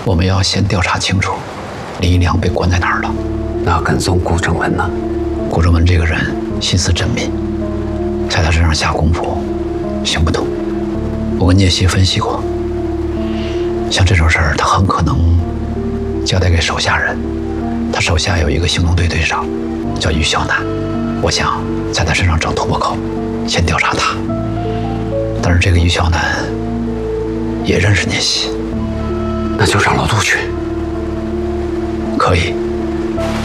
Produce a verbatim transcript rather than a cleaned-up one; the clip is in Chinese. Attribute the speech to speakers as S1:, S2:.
S1: 我们要先调查清楚李一良被关在哪儿了。
S2: 那跟踪顾正文呢？
S1: 顾正文这个人心思缜密，在他身上下功夫行不通。我跟聂西分析过，像这种事儿，他很可能交代给手下人。他手下有一个行动队队长，叫于小南。我想在他身上找突破口，先调查他。但是这个于小南也认识聂西，
S2: 那就让老杜去。
S1: 可以。